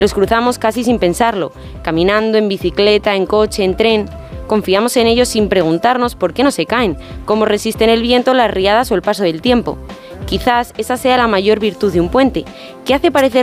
Los cruzamos casi sin pensarlo, caminando, en bicicleta, en coche, en tren. Confiamos en ellos sin preguntarnos por qué no se caen, cómo resisten el viento, las riadas o el paso del tiempo. Quizás esa sea la mayor virtud de un puente, que hace parecer